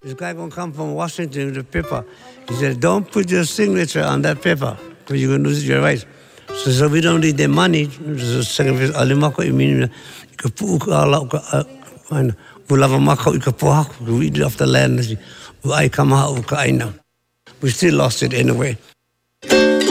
This guy gonna come from Washington with a paper. He said, don't put your signature on that paper because you're gonna lose your rights. So we don't need their money. Alimako imini ikapu ala ulava mako ikapoha. We eat off the land. We still lost it anyway.